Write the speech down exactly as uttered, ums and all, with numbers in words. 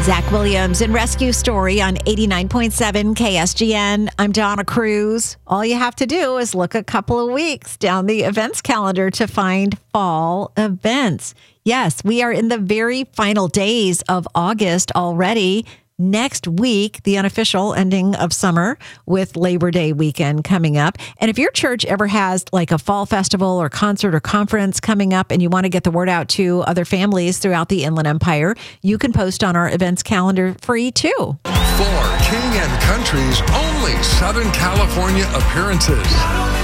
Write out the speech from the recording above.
Zach Williams and Rescue Story on eighty-nine point seven K S G N. I'm Donna Cruz. All you have to do is look a couple of weeks down the events calendar to find fall events. Yes, we are in the very final days of August already. Next week, the unofficial ending of summer with Labor Day weekend coming up. And if your church ever has like a fall festival or concert or conference coming up and you want to get the word out to other families throughout the Inland Empire, you can post on our events calendar free too. For King and Country's only Southern California appearances.